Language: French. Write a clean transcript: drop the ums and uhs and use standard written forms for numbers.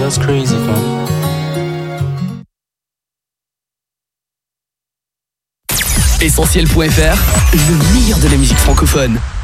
us crazy, fam. Essentiel.fr, le meilleur de la musique francophone.